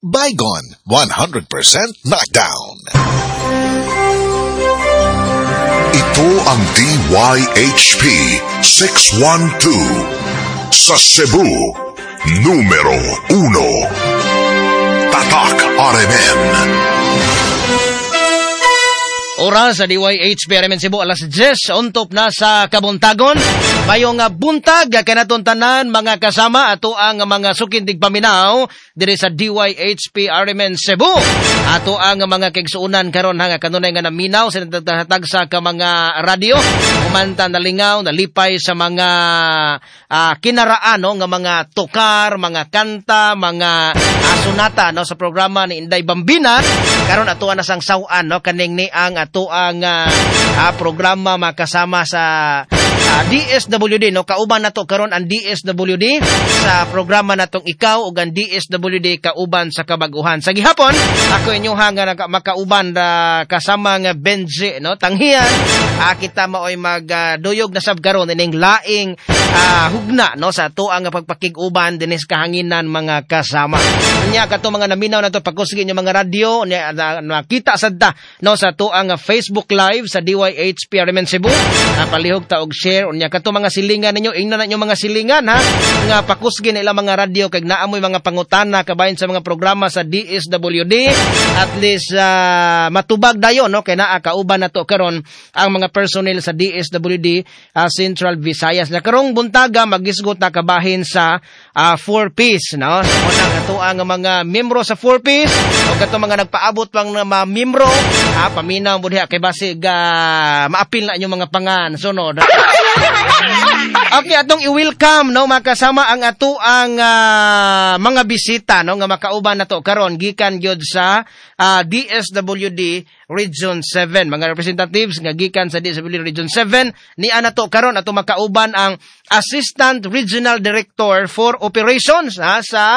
Bygone, 100% knockdown. Ito ang DYHP 612 sa Cebu, numero 1. Tatak RMN. Oras sa DYHP RMN Cebu, alas 10, untop na sa kabuntagon. Mayong buntag, kanaton tanan, mga kasama, ato ang mga sukindig paminaw, diri sa DYHP RMN Cebu. Ato ang mga kigsuunan karon nga kanunay nga naminaw, sa nagtatag sa ka mga radio, umanta nalingaw, nalipay sa mga kinaraan, no, nga mga tukar, mga kanta, mga sunata, no, sa programa ni Inday Bambina. Karon ato na sang sawan, no, kaning ni ang ato ang programa makasama sa DSWD, no, kauban nato karon ang DSWD sa programa natong ikaw ug ang DSWD kauban sa kabaguhan. Sa gihapon ako inyo nga makauban kasama nga Benji, no, tanghiyan kita maoy magduyog na sab karon ining laing hugna, no, sa ato ang pagpakig-uban dinis kahanginan mga kasama. Unya kato mga naminaw nato pagkusgi inyo mga radio nakita sadta, no, sa ato ang Facebook Live sa DYHP RMN Cebu. Palihog ta og share unya kato mga silingan ninyo, ingnan na ninyo mga silingan ha, nga pakusgi na ilang mga radio kag naamoy mga pangutana kabahin sa mga programa sa DSWD, at least matubag dayon, no, kay naa kauban nato karon ang mga personnel sa DSWD Central Visayas. Na karong buntaga magisgot na kabahin sa 4-piece, no, so unang ato ang mga membro sa 4-piece o kato mga nagpaabot pang mga membro paminaw mo diha kay basig maapil na inyong mga pangan sunod. Okay, atong i-welcome, no, makasama ang ato ang mga bisita, no, nga makauban nato karon gikan gyud sa DSWD Region 7, mga representatives nga gikan sa DSWD Region 7 ni anato karon ato makauban ang Assistant Regional Director for Operations sa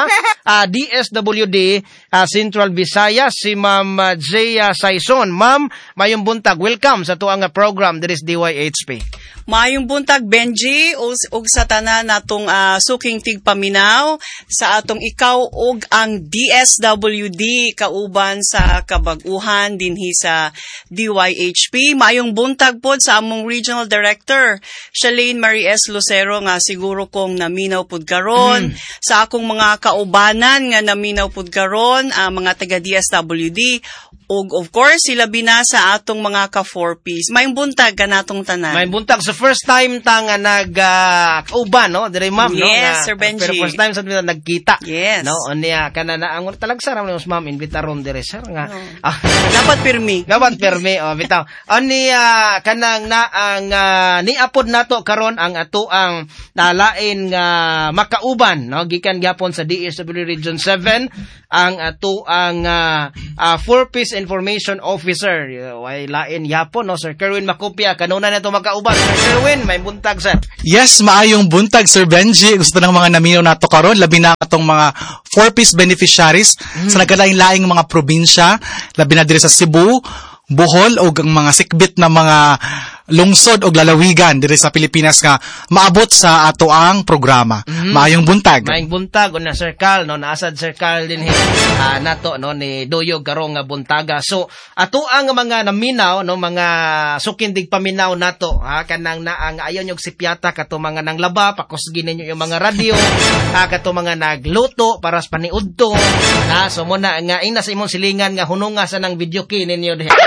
DSWD Central Visayas, si Ma'am Jaya Saison. Ma'am, mayong buntag, welcome sa ato ang program diri sa DYHP. Mayong buntag, Benji, ug sa tanan natong suking tigpaminaw sa atong ikaw ug ang DSWD kauban sa kabaguhan dinhi sa DYHP. Mayong buntag pod sa among Regional Director, Shalane Marie S. Lucero, nga siguro kong naminaw pod karon. Sa akong mga kaubanan nga naminaw pod karon, mga taga DSWD, ug of course sila binasa atong mga ka 4-piece. Mayong buntag kanatong tanan. Mayong buntag, so first time ta nga nag-kauban, no, dire ma'am, yes, no, nga, Sir Benji. pero first time sa nagkita, yes, no, unya kanana ang talagsa ra mo ma'am invitaron dire sir nga dapat pirmi bitaw unya kanang na ang niapod nato karon ang ato ang lain nga makauban, no, gikan gyapon sa DSWD Region 7 ang ato ang 4-piece information officer, way lain yapon, no, Sir Kerwin Makupia. Kanuna na ito magkauban. Sir Kerwin, may buntag, sir. Yes, maayong buntag, Sir Benji. Gusto ng mga naminaw nato karon, labi na itong mga 4-piece beneficiaries sa nagkalaing-laing mga probinsya, labi na diri sa Cebu, Bohol, o ang mga sikbit na mga lungsod o lalawigan diri sa Pilipinas nga maabot sa ato ang programa. Maayong buntag. Maayong buntag na Sir Carl, no, naasad Sir Carl din nato, no, ni Doyog karong buntaga. So ato ang mga naminaw, no, mga sukindig paminaw nato kanang naang ayon yung sipyata kato mga nang laba pakusgi ninyo yung mga radio kato mga nagluto para sa paniudto so muna nga ina sa imong silingan nga hununga sa nang video key ninyo diha.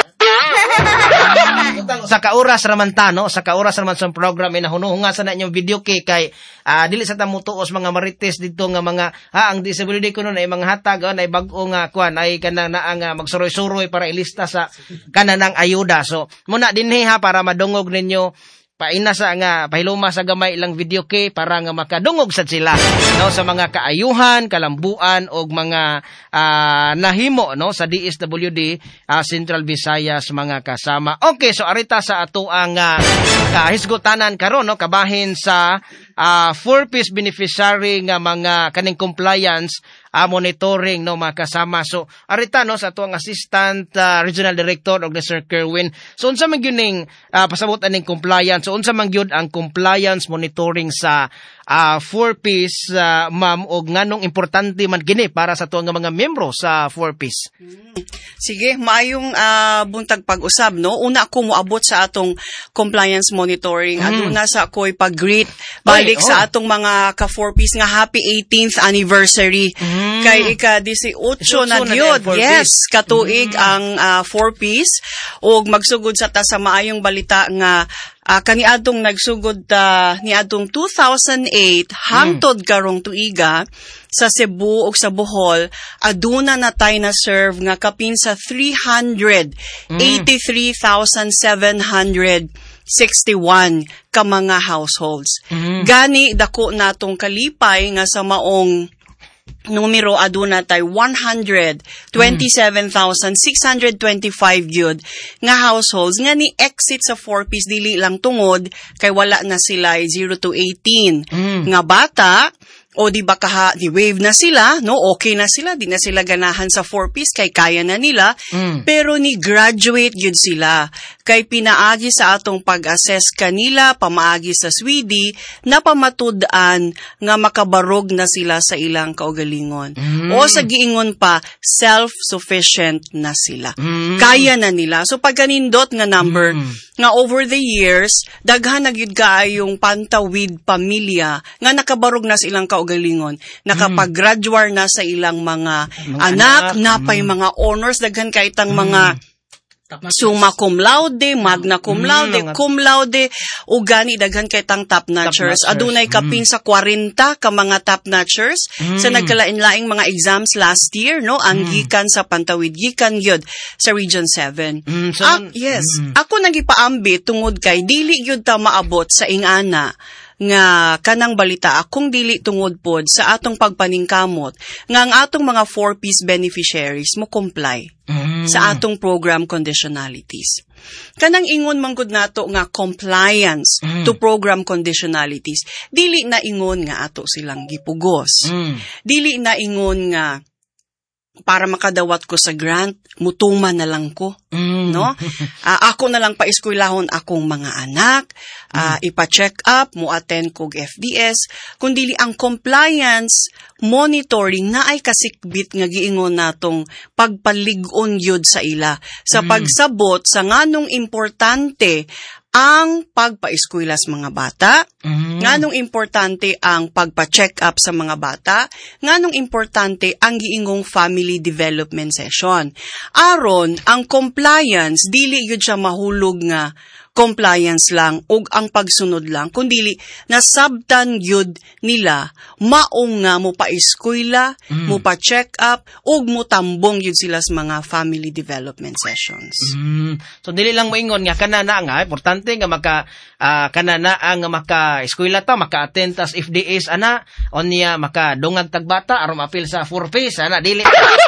Sa kauras raman ta, no, sa kauras raman sa program hununga sa na inyong video kay dili sa tamutuos mga marites dito nga mga ang disability kuno ay mga hatag ay bag-o nga kuan ay kanang naang magsuroy-suroy para ilista sa kananang ayuda. So muna dinhi para madungog ninyo paina sa nga pahiluma sa gamay ilang video kay para nga makadungog sad sila, no, sa mga kaayuhan, kalambuan og mga nahimo, no, sa DSWD Central Visayas mga kasama. Okay, so arita sa ato ang hisgotanan karon, no, kabahin sa 4-piece beneficiary nga mga kaning compliance monitoring, no, mga kasama. So arita, no, sa ato ang assistant regional director og Sir Kerwin. So unsa man gyud ning pasabot aning compliance? So unsa man gyud ang compliance monitoring sa 4-piece, ma'am, o nganong importante man gini para sa tuwang mga membro sa 4-piece? Sige, maayong buntag pag-usab, no? Una ako moabot sa atong compliance monitoring. Aduna sa ako'y pag-greet balik sa atong mga ka-4-piece nga happy 18th anniversary. Kay ika-18 na gyud. Yes, katuig ang 4-piece. O magsugod sa ta sa maayong balita nga kaniadtong nagsugod niadtong 2008 hangtod karong tuiga sa Cebu ug sa Bohol aduna na tay na serve nga kapin sa 383,761 ka mga households. Gani dako natong kalipay nga sa maong numero aduna tay 127,625 gyud nga households nga ni exit sa 4-piece dili lang tungod kay wala na sila 0 to 18 nga bata o di ba di wave na sila, no? Okay na sila, di na sila ganahan sa 4-piece kay kaya na nila, pero ni graduate yun sila. Kay pinaagi sa atong pag-assess kanila, pamaagi sa Swede, na pamatud-an nga makabarog na sila sa ilang kaugalingon. O sa giingon pa, self-sufficient na sila. Kaya na nila. So pag ganindot nga number, nga over the years, daghan na gyud kaayong pantawid pamilya nga nakabarog na sa ilang kaugalingon, nakapag-graduate na sa ilang mga anak, napay mga honors, daghan kay itang mga summa cum laude, magna cum laude, cum laude, o gani daghan kay tang top notchers. Adunay kapin sa 40 ka mga top notchers sa nagkalain-laing mga exams last year, no? Ang gikan sa pantawid, gikan gyud sa Region 7. Yes. Ako nagipaambit tungod kay dili gyud ta maabot sa ingana nga kanang balita akong dili tungod pod sa atong pagpaningkamot nga ang atong mga 4-piece beneficiaries mo comply sa atong program conditionalities. Kanang ingon manggod nato nga compliance to program conditionalities, dili na ingon nga ato silang gipugos. Dili na ingon nga para makadawat ko sa grant, mutuman na lang ko, no? Ako na lang paeskwelahon akong mga anak, ipa-check up, mo-attend kog FDS, kundili ang compliance monitoring na ay kasikbit nga giingon natong pagpalig-on yun sa ila. Sa pagsabot sa nganong importante ang pagpa-eskwela sa mga bata, nganong importante ang pagpa-check up sa mga bata, nganong importante ang giingong family development session. Aron ang compliance dili gyud siya mahulog nga compliance lang ug ang pagsunod lang, kundili nasabtan gyud nila maong nga mo pa-eskwela, mo pa-check up ug mo tambong gyud sila sa mga family development sessions. So dili lang moingon nga kanana nga importante nga kanana ang maka-eskwela ta, maka-attend tas FDS ana onya makadungag tagbata aron apil sa 4-piece ana dili.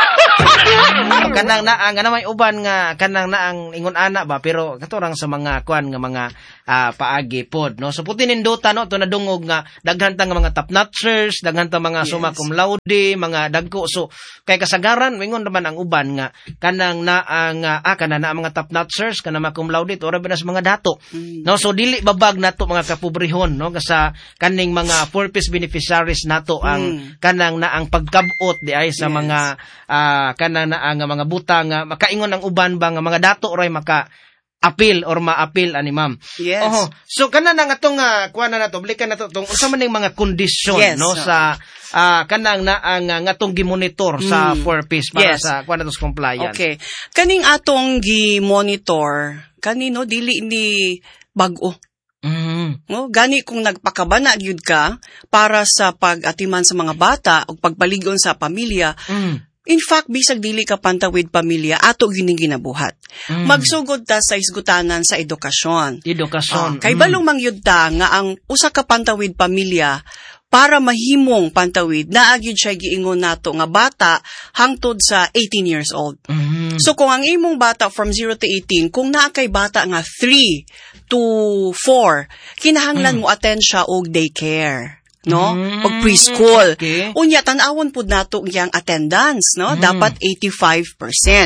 Kanang na ang may uban nga kanang na ang ingon ana ba pero katurang sa mga kwan nga mga paagi pod, no? So puti ninduta, no, to nadungog nga daghan ta nga mga top notchers, daghan ta mga summa cum laude, mga dagko. So kay kasagaran mingon naman ang uban nga kanang na ang kanana ang mga top notchers kana mga cum laude ora ba sa mga dato, no? So dili babag nato mga kapobrehon, no, sa kaning mga 4-piece beneficiaries nato ang kanang na ang pagkabot di ay sa mga kanang na ang mga buta nga makaingon ang uban ba nga mga dato oray maka appeal or ma-appeal ani ma'am. Yes. So kanang na atong kuan na nato, blikan nato tong unsa man ning mga kondisyon, no, sa kanang na ang ngatong gi-monitor sa 4-piece para sa kuan nato compliance. Okay. Kaning atong gi-monitor kanino dili ni bag-o. No, gani kung nagpakabana gyud ka para sa pag-atiman sa mga bata o pagpaligon sa pamilya. In fact, bisag dili ka pantawid pamilya, ato gining ginabuhat. Magsugod ta sa isgutanan sa edukasyon. Kay balong mangyud ta nga ang usa ka pantawid pamilya para mahimong pantawid, naagid siya giingon nato nga bata hangtod sa 18 years old. So kung ang imong bata from 0 to 18, kung naa kay bata nga 3 to 4, kinahanglan mo attend siya og daycare, no? Pag preschool. Okay. Unya tan-awon pud nato yang attendance, no? Dapat 85%.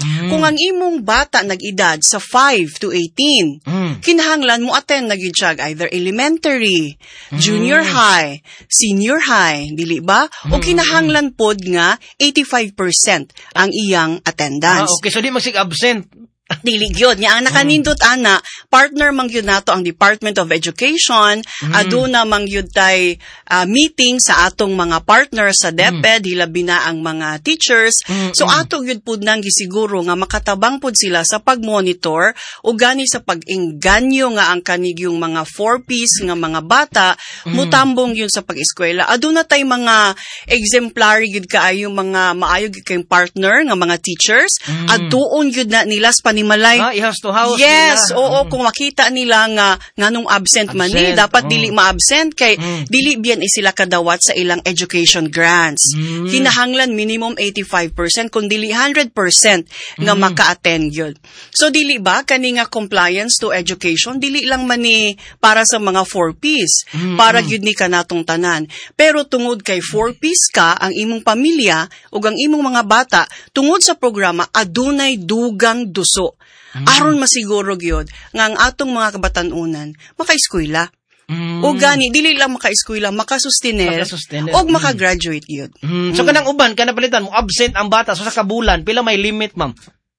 Kung ang imong bata nag-edad sa 5 to 18, kinahanglan mo attend na gyud siya either elementary, junior high, senior high, dili ba? O kinahanglan pod nga 85% ang iyang attendance. Okay, so di magsig-absent. Dili gyud nya ang nakanindot ana, partner man gyud nato ang Department of Education, aduna man gyud tay meeting sa atong mga partner sa DepEd, hilabi na ang mga teachers. So ato gyud pud nang gisiguro nga makatabang pud sila sa pagmonitor ug gani sa pag-engganyo nga ang kanigyong mga 4Ps nga mga bata mutambong yun sa pag-eskwela. Aduna tay mga exemplary gyud kaayo mga maayo gyud kayong partner nga mga teachers, adtuon gyud na nila sa malay. House to house. Yes, nila. oo, kung makita nila nga nganong absent man ni, dapat dili ma-absent kay dili biyan sila kadawat sa ilang education grants. Kinahanglan minimum 85% kung dili 100% nga maka-attend yun. So dili ba kani nga compliance to education dili lang man ni para sa mga 4Ps, para gyud ni kanatong tanan. Pero tungod kay 4Ps ka ang imong pamilya ug ang imong mga bata, tungod sa programa adunay dugang duso. Aron masiguro gyud nga ang atong mga kabatan-unan maka-eskwela. O gani dili lang maka-eskwela, makasustener og maka-graduate gyud. So kanang uban kana palitan mo absent ang bata so sa kabulan pila may limit ma'am?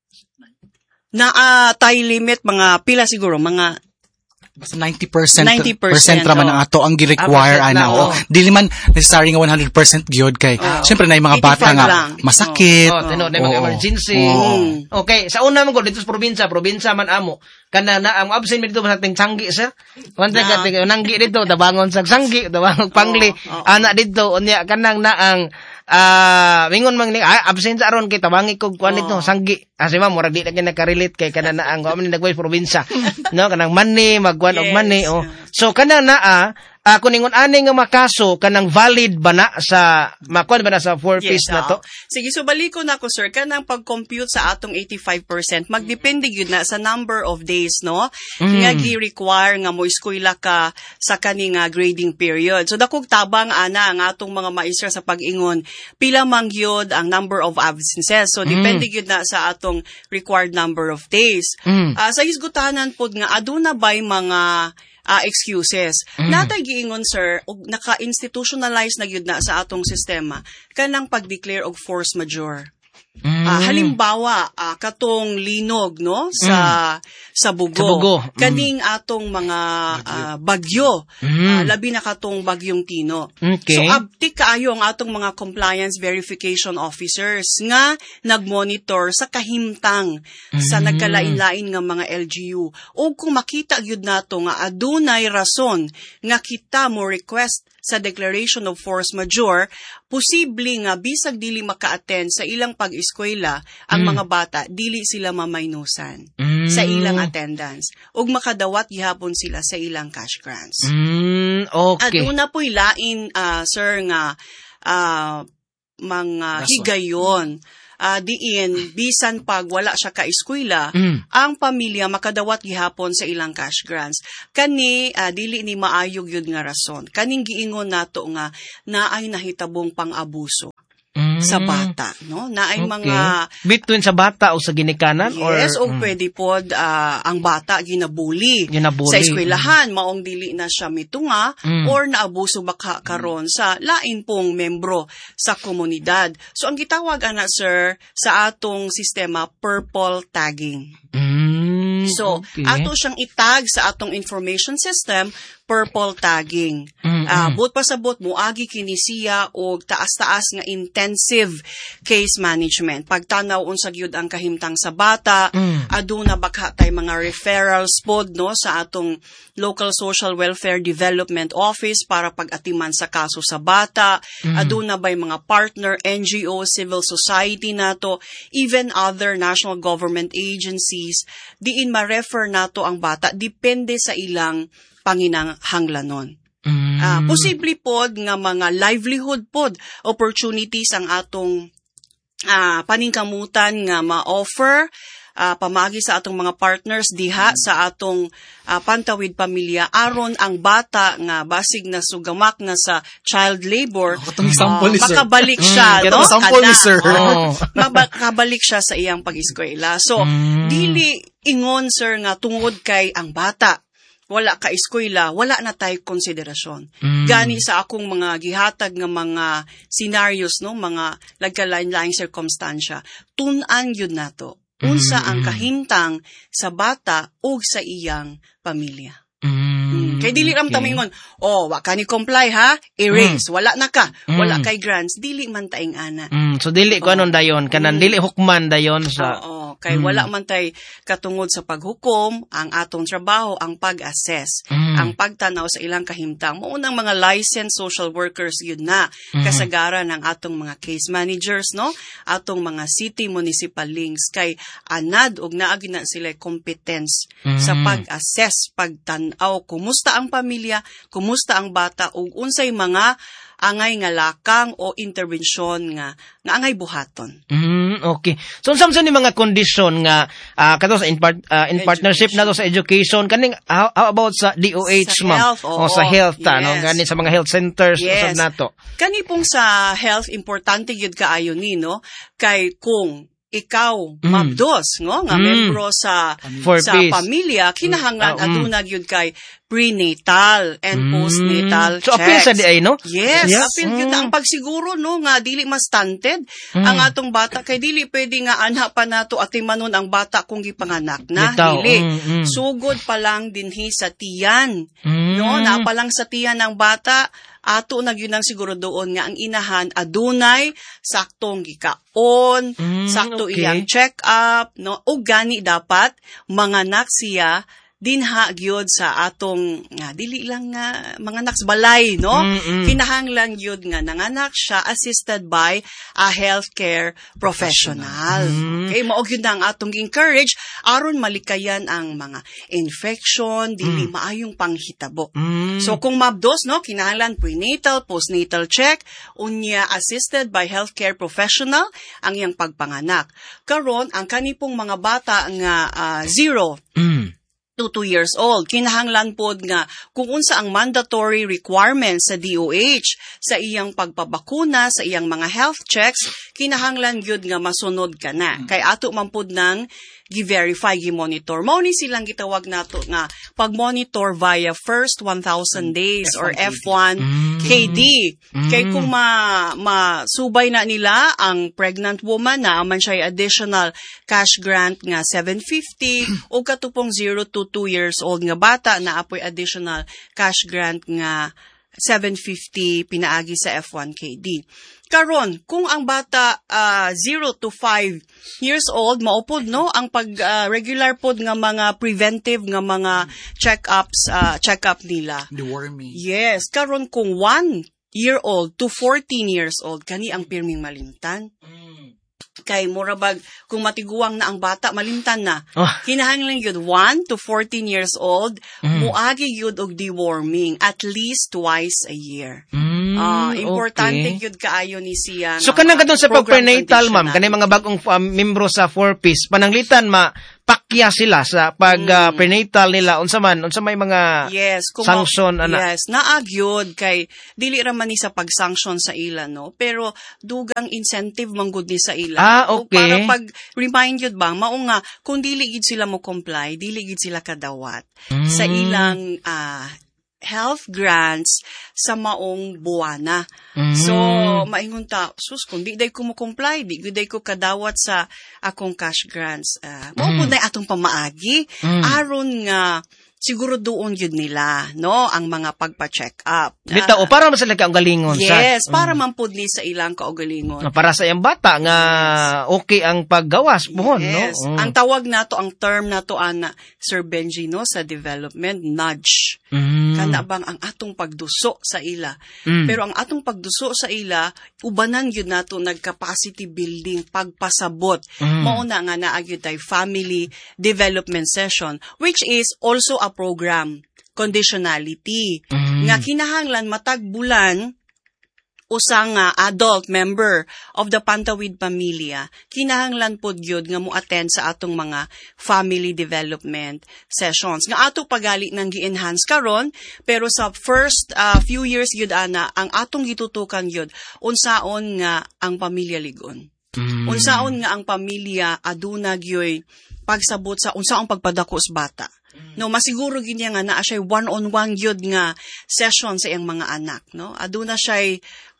Na time limit mga pila siguro mga 90% raman ang ato ang gi-require ana. Dili man necessary nga 100% gyud kay syempre na yung mga bata nga lang. masakit. Tino na mga emergency. Okay, sa una man ko dito sa probinsya man amo. Kana na ang absent mi dito sa ting sanggi sir. Wanta ka ting nanggi dito tabangon sa sanggi, tabangon pangli. Ana dito unya kanang na ang mingon mang absent sa aron kay tabangi kog kuan dito sanggi. Kasi ma'am murag di na kay nakarelate kay kana na ang amin nagway probinsya. No kanang money magkuan og money. So kana na kung ningon ani nga makaso kanang valid ba na sa makuan ba na sa 4Ps na to? Sige, so baliko na ko sir kanang pag-compute sa atong 85% magdepende gyud na sa number of days no nga gi-require nga mo eskwela ka sa kani nga grading period. So dakog tabang ana ang atong mga maestra sa pag-ingon pila man gyud ang number of absences. So depende gyud na sa atong required number of days. Sa hisgutanan pod nga aduna bay mga excuses. Natay giingon sir, og naka-institutionalize na gyud na sa atong sistema kanang pag-declare og force majeure. Halimbawa, katong linog no sa Bugo. Kaning atong mga bagyo, labi na katong bagyong Tino. Okay. So abtik kaayo ang atong mga compliance verification officers nga nagmonitor sa kahimtang sa nagkalain-lain nga mga LGU. O kung makita gyud nato nga adunay rason nga kita mo request sa declaration of force majeure, posible nga bisag dili maka-attend sa ilang pag-eskwela ang mga bata, dili sila mamaynusan sa ilang attendance ug makadawat gihapon sila sa ilang cash grants. Okay. Aduna po'y lain sir nga mga higayon diin bisan pag wala siya ka eskwela ang pamilya makadawat gihapon sa ilang cash grants kani dili ni maayog yun nga rason kaning giingon nato nga naay nahitabong pang-abuso sa bata no naay mga between sa bata o sa ginikanan yes o pwede pod ang bata ginabuli sa eskwelahan maong dili na siya mitunga or naabuso baka karon sa lain pong membro sa komunidad. So ang gitawag ana sir sa atong sistema purple tagging. So ato siyang itag sa atong information system purple tagging. But pasabot mo agi kini siya og taas-taas nga intensive case management. Pagtanaw unsa gyud ang kahimtang sa bata, aduna baka tay mga referrals pod no sa atong local social welfare development office para pag-atiman sa kaso sa bata. Aduna bay mga partner NGO, civil society nato, even other national government agencies diin ma-refer nato ang bata depende sa ilang panginahanglanon. Posible pod nga mga livelihood pod opportunities ang atong paningkamutan nga ma-offer pamagi sa atong mga partners diha sa atong pantawid pamilya aron ang bata nga basig na sugamak na sa child labor Katong example ni sir. makabalik siya no Example ni sir. makabalik siya sa iyang pag-eskwela. So dili ingon sir nga tungod kay ang bata wala ka eskwela, wala na tay konsiderasyon. Gani sa akong mga gihatag nga mga scenarios, no, mga lagkalain-laing circumstansya, tun-an yun nato. Unsa ang kahintang sa bata o sa iyang pamilya. Kay dili ram tamingon, wa ka ni comply ha, erase, wala na ka, wala kay grants, dili man taing ana. So dili ko anon dayon, kanan dili hukman dayon sa kay wala man tay katungod sa paghukom, ang atong trabaho ang pag-assess, ang pagtanaw sa ilang kahimtang. Maunang mga licensed social workers yun na kasagaran ng atong mga case managers, no? Atong mga city municipal links kay anad og naagi na sila competence sa pag-assess, pagtanaw kumusta ang pamilya, kumusta ang bata ug unsay mga angay nga lakang o intervensyon nga angay buhaton. Okay. So unsa ni mga kondisyon nga kato sa in partnership nato sa education kaning how about sa DOH Sa ma'am health, o sa health no yes. gani sa mga health centers Yes. usab nato. Kani pong sa health, importante yun kaayo ni, no? Kay kung ikaw, mabdos, no? Nga membro sa Four-piece. pamilya, kinahanglan aduna yun kay prenatal and postnatal So apil checks. sa di ay no? Yes, Yes. apil yun na ang pagsiguro, no? Nga dili mas stunted ang atong bata. Kay dili pwede nga anha pa nato atimanon ang bata kung gipanganak na. Bitaw. Dili. Sugod pa lang dinhi sa tiyan. No? Na pa lang sa tiyan ng bata, ato na yun ang siguro doon nga ang inahan adunay saktong gikaon, sakto okay. iyang check-up, no? O gani dapat manganak siya dinha gyud sa atong nga dili lang nga manganak sa balay, no? Kinahanglan gyud nga nanganak siya assisted by a healthcare professional. Okay, mao gyud ang atong encourage aron malikayan ang mga infection, dili maayong panghitabo. So kung mabdos, no, kinahanglan prenatal, postnatal check, unya assisted by healthcare professional ang iyang pagpanganak. Karon ang kanipong mga bata nga 0 to 2 years old. Kinahanglan pod nga kung unsa ang mandatory requirements sa DOH sa iyang pagpabakuna, sa iyang mga health checks, kinahanglan gyud nga masunod ka na. Kay ato man pod nang gi-verify, gi-monitor. Mao ni silang gitawag nato nga pag-monitor via first 1,000 days or F1 KD. Kay kung masubay na nila ang pregnant woman na aman siya additional cash grant nga 750 o katupong 0 to 2 years old nga bata na apoy additional cash grant nga 750 pinaagi sa F1KD. Karon, kung ang bata 0 to 5 years old, maupod, no? Ang regular pod nga mga preventive nga mga check-up nila. Deworming. Yes, karon kung 1 year old to 14 years old, kani ang pirming malimtan. Kay murabag kung matiguang na ang bata malimtan na. Kinahanglan yun 1 to 14 years old muagi yun og deworming at least twice a year. Importante yun kaayo ni siya. So kanang kadto sa pag-prenatal ma'am, kanay mga bagong membro sa 4-piece pananglitan pakya sila sa pag prenatal nila unsa may mga sanction ana. Yes, naagyod kay dili ra man ni sa pag-sanction sa ila, no, pero dugang incentive man gud ni sa ila. Okay. Para pag-remind yun ba, mao nga, kung dili gid sila mo comply, dili gid sila kadawat sa ilang health grants sa maong buwana. So, maingon ta, sus, kung di day ko mo comply, di day ko kadawat sa akong cash grants. Mao po na atong pamaagi, aron nga, siguro doon yun nila, no? Ang mga pagpa-check up. Bitaw, para man sila kaugalingon. Yes, para man pud ni sa ilang kaugalingon. Para sa iyang bata nga okay ang paggawas buhon, yes. no? Ang tawag nato, ang term nato ana Sir Benji, no, sa development, nudge. Kana bang ang atong pagduso sa ila. Pero ang atong pagduso sa ila, ubanan yun nato nag-capacity building, pagpasabot. Mao na nga naagyo tay family development session, which is also a program, conditionality, nga kinahanglan matag bulan usang adult member of the Pantawid pamilya, kinahanglan pod gyud nga mo-attend sa atong mga family development sessions. Nga ato pagali nang gi-enhance karon, pero sa first few years gyud ana, ang atong gitutukan gyud unsaon nga ang pamilya ligon. Unsaon nga ang pamilya aduna gyoy pagsabot sa unsaong pagpadako sa bata. No, masiguro ginya nga naa siya one-on-one gyud nga session sa iyang mga anak, no? Aduna siya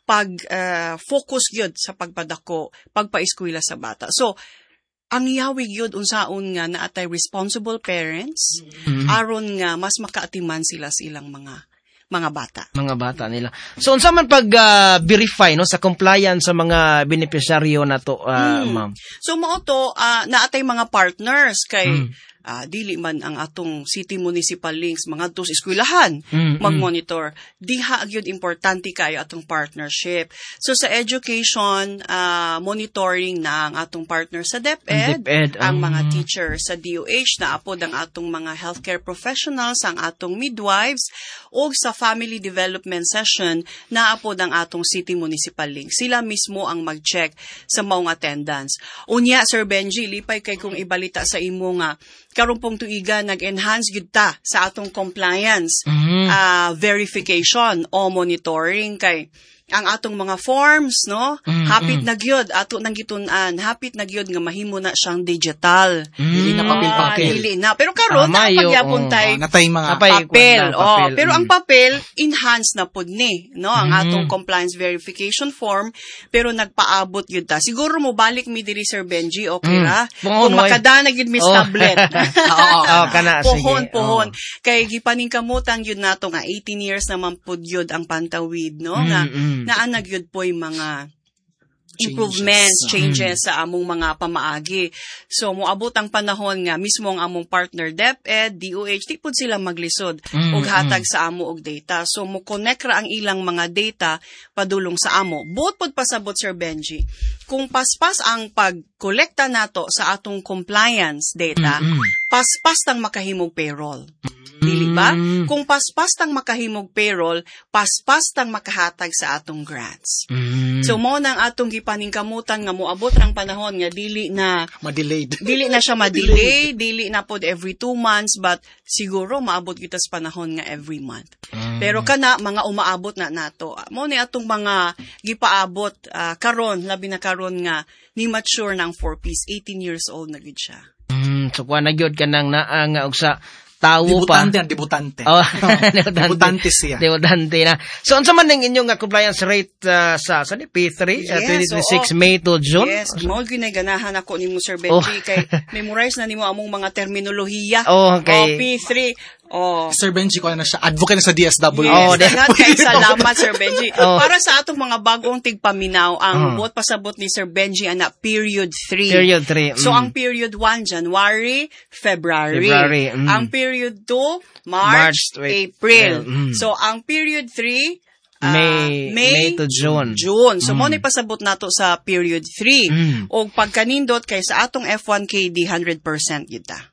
focus gyud sa pagpadako, pagpaeskwela sa bata. So, ang yawig gyud unsaon nga naatay responsible parents aron nga mas makaatiman sila sa ilang mga bata. Mga bata nila. So, unsa man pag-verify no sa compliance sa mga beneficiaryo nato, ma'am? So, mao to naatay mga partners kay dili man ang atong city municipal links mga sa eskwelahan mag-monitor. Diha gyud importante kayo atong partnership. So sa education monitoring na ang atong partner sa DepEd, ang mga teachers sa DOH na apod ang atong mga healthcare professionals, ang atong midwives, o sa family development session na apod ang atong city municipal links. Sila mismo ang mag-check sa maong attendance. Unya, Sir Benji, lipay kay kung ibalita sa imo nga karon pong tuiga nag-enhance gyud ta sa atong compliance verification o monitoring kay ang atong mga forms, no? Hapit na gyud ato nang gitun-an, hapit na gyud nga mahimo na siyang digital. Dili na papel. Dili na. Pero karon pagyapon tay natay mga papel. Pero ang papel enhanced na pud ni, no? Ang atong compliance verification form, pero nagpaabot gyud ta. Siguro mo balik mi diri Sir Benji, okay ra? Kung makadana gyud mi tablet. Kana sige. Pohon. Kay gipaningkamutan gyud nato nga 18 years naman pud gyud ang Pantawid, no? Nga naanag yun po yung mga improvements, changes sa among mga pamaagi. So, moabot ang panahon nga mismo ang among partner DepEd, DOH, di po sila maglisod og hatag sa amo og data. So, mo-connect ra ang ilang mga data padulong sa amo. Buot pod pasabot, Sir Benji, kung paspas ang pagkolekta nato sa atong compliance data, paspas tang makahimog payroll. Dili ba? Kung paspas tang makahimog payroll, paspas tang makahatag sa atong grants. So mo nang atong gipaningkamutan nga moabot ang panahon nga dili na ma-delayed. Dili na siya ma-delay, dili na pod every 2 months, but siguro maabot kita sa panahon nga every month. Pero kana mga umaabot na nato. Mo ni atong mga gipaabot karon, labi na karon nga ni mature ng 4Ps, 18 years old na gid siya. So kuha na gyud kanang naa nga og sa tawo pa. Debutante. Debutante siya. Debutante na. So, unsa man ang inyong compliance rate sa P3, 2026 May to June? Yes, mo ginaganahan ako nimo Sir Benji kay memorize na nimo among mga terminolohiya. Okay. P3. Sir Benji ko na siya. Advocate na sa DSW. Salamat Sir Benji. Para sa atong mga bagong tigpaminaw, ang buot pasabot ni Sir Benji ana period 3. Period 3. So ang period 1 January, February. Ang period 2 March, April. So ang period 3 May to June. So, mo ni pasabot nato sa period 3. O pagkanindot kay sa atong F1KD 100% kita.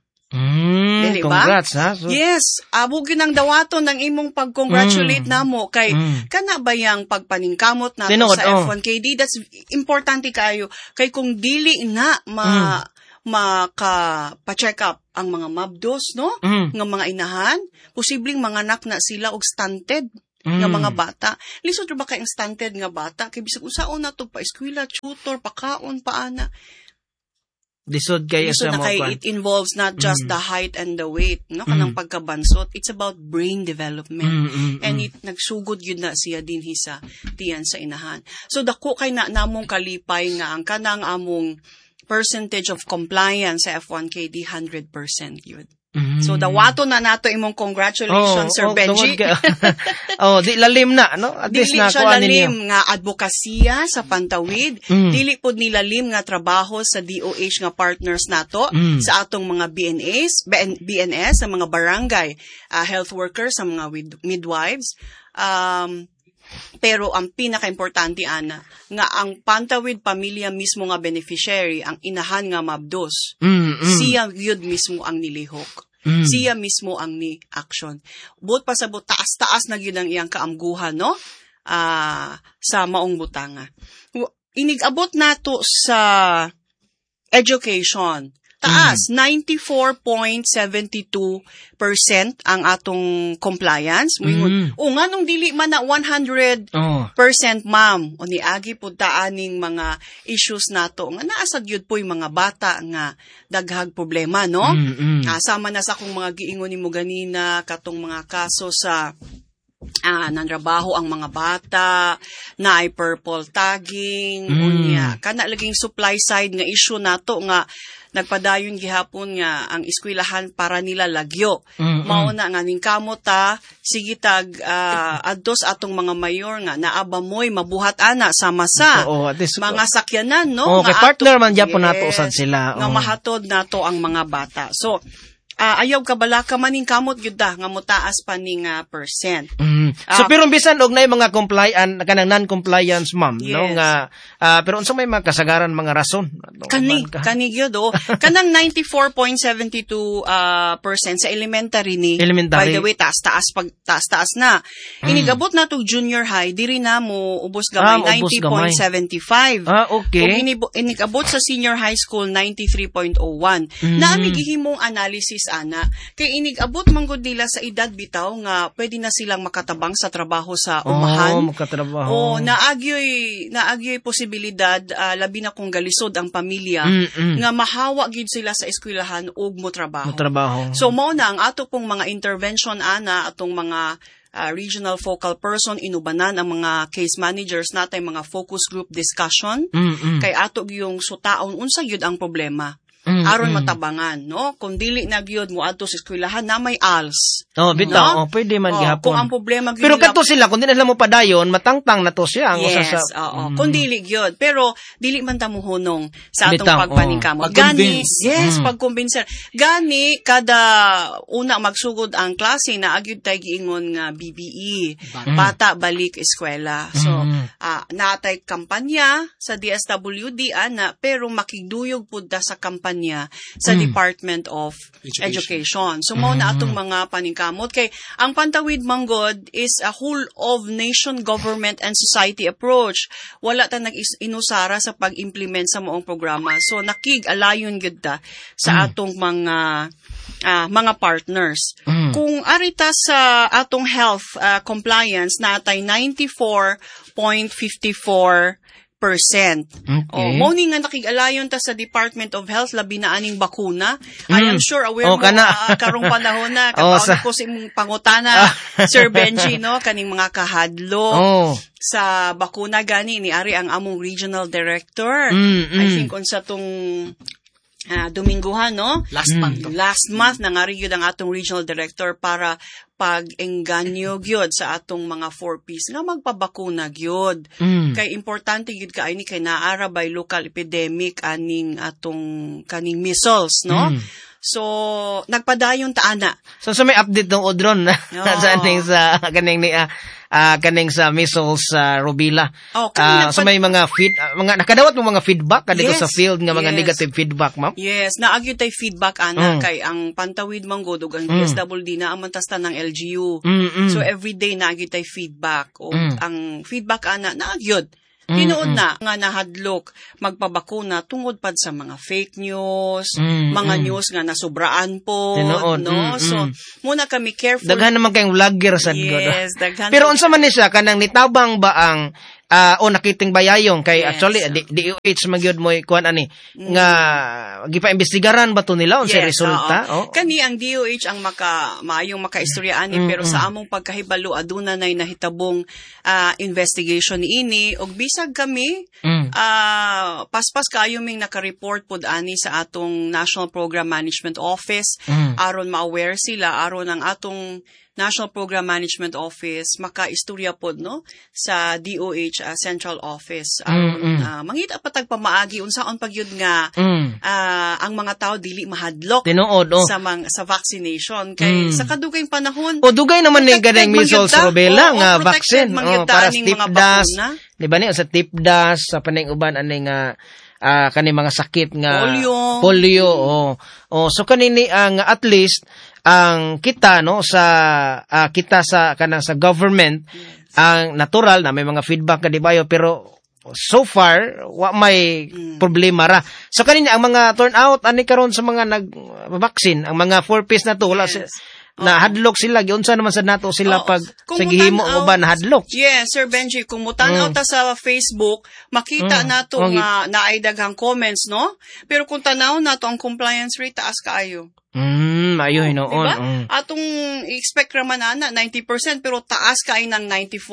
Congrats, ha? So, yes. Abugin ang dawaton ng imong pag-congratulate namo kay kana ba yang pagpaningkamot nato sa F1KD? That's importante kayo. Kay kung dili na maka-check up ang mga mabdos, no? Ng mga inahan, posibleng manganak na sila og stunted nga mga bata. Lisod ba kay ang stunted nga bata? Kay bisag unsaon na to pa eskwela, tutor, pakaon, paana. Lisod kay sa mo it involves not just the height and the weight, no? Kanang pagkabansot. It's about brain development. And it nagsugod yun na siya din sa tiyan sa inahan. So dako kay na namong kalipay nga ang kanang among percentage of compliance sa F1KD 100% yun. So dawato na nato imong congratulations Sir Benji. Di lalim na, no? At least na siya lalim nga advokasya sa Pantawid, dili pod ni lalim nga trabaho sa DOH nga partners nato sa atong mga BNS sa mga barangay health workers, sa mga midwives. Pero ang pinaka-importante ana nga ang Pantawid pamilya mismo nga beneficiary, ang inahan nga mabdos, siya gyud mismo ang nilihok. Siya mismo ang ni action. Buot pasabot taas-taas na gyud ang iyang kaamguhan, no? sa maong butanga. Inigabot nato sa education. Taas, 94.72% ang atong compliance. O nga nung dili man na 100% ma'am, o niagi po taaning mga issues nato, nga naasad yun po yung mga bata nga daghag problema, no? Sama na sa kung mga giingon ni mo ganina, katong mga kaso sa nanrabaho ang mga bata, na ay purple tagging, unya. Kana laging supply side nga issue nato nga nagpadayon gihapon nga ang eskwelahan para nila lagyo. Mao na nga ning kamot sige tag adtos atong mga mayor nga naaba moy mabuhat ana sama sa mga sakyanan, no? Okay, partner man gyapon nato usad sila. Nga mahatod nato ang mga bata. So ayaw kabalaka maning kamot gyud nga motaas pa ning percent. So pero bisan og nay mga compliant kanang non-compliance ma'am, no nga pero unsa may mga kasagaran mga rason? Kani gyud kanang 94.72% sa elementary ni. By the way, taas na. Inigabot na tog junior high diri na mo ubos gamay 90.75. Okay. Kung inigabot sa senior high school 93.01. Naami gihimong analysis ana kay inigabot man gud nila sa edad bitaw nga pwede na silang makatabang sa trabaho sa umahan. Naagyoy posibilidad labi na kung galisod ang pamilya nga mahawa gid sila sa eskwelahan ug motrabaho. So mao na ang ato pong mga intervention ana atong mga regional focal person inubanan ang mga case managers natay mga focus group discussion kay ato yung sutaon unsa gyud ang problema. Aron matabangan, no? Kung dili na gyud mo adto sa eskwelahan na may ALS. Bitaw, pwede man gihapon. Kung ang problema gyud pero kadto sila kung di na mo padayon, matangtang na to siya ang usa sa kung dili gyud. Pero dili man ta mohunong sa atong pagpaningkamot. Gani, pagkumbinser. Gani kada una magsugod ang klase na agyud tay giingon nga BBE, bata balik eskwela. So, natay kampanya sa DSWD ana pero makigduyog pud sa kampanya sa Department of Education. So, mao na atong mga paningkamot. Kay, ang Pantawid Manggod is a whole of nation government and society approach. Wala ta nag-inusara sa pag-implement sa moong programa. So, nakig-alayon gyud ta sa atong mga partners. Kung arita sa atong health compliance, natay 94.54%. Mao ni nga nakig-alayon ta sa Department of Health labi na aning bakuna. I am sure aware mo karong panahon na kapaon ko sa imong pangutana Sir Benji, no, kaning mga kahadlo sa bakuna gani ni ari ang among regional director. I think unsa tong Dominguhan, no? Last month nangari gyud ang atong regional director para pag-engganyo gyud sa atong mga 4Ps nga magpabakuna gyud. Kay importante gyud kaini kay naara by local epidemic aning atong kaning measles, no? So nagpadayon ta ana. So may update ng Odron sa kaning ni kaning sa measles rubella. So may mga nakadawat mo mga feedback kadto sa field nga mga negative feedback, ma'am? Yes, naagyo tay feedback ana kay ang Pantawid Manggod ug ang DSWD na amantasta ng LGU. So every day naagyo tay feedback o ang feedback ana naagyod. Tinuod na nga nahadlok magpabakuna tungod pad sa mga fake news, mga news nga nasubraan po, no? So muna kami careful. Daghan naman kayong vlogger sad god. Yes, daghan. Pero unsa man ni siya kanang nitabang ba ang nakiting bayayong kay actually DOH magyud mo kuan ani nga gipa-imbestigaran ba to nila unsay resulta? Kani ang DOH ang maayong makaistorya ani pero sa among pagkahibalo aduna nay nahitabong investigation niini ug bisag kami paspas kaayo ming naka-report pud ani sa atong National Program Management Office aron ma-aware sila aron ang atong National Program Management Office makaistorya pod no sa DOH Central Office aron mangita patag pamaagi unsaon pagyud nga ang mga tao dili mahadlok sa vaccination kay sa kadugayng panahon dugay naman ni ganang measles rubella nga vaccine para tipdas di ba ni sa tipdas sa paning uban ani nga kani mga sakit nga polio so kanini ang at least ang kita no sa kita sa kanang sa government ang natural na may mga feedback ka di bayo pero so far wa may problema ra. So kanina ang mga turnout ani karon sa mga nag-vaccine, ang mga 4-piece na to wala na hadlok sila giunsa naman sa nato sila pag sa gihimo mo ba na hadlok. Yes, Sir Benji, kung mutanaw ta sa Facebook, makita nato nga naay daghang comments, no? Pero kung tanaw nato ang compliance rate taas kaayo. Ayo hinoon. Diba? Atong expect raman na 90% pero taas kay ng